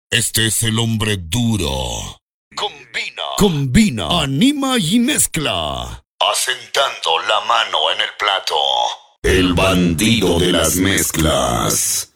Este es el hombre duro. Combina, anima y mezcla. Asentando la mano en el plato. El bandido de las mezclas.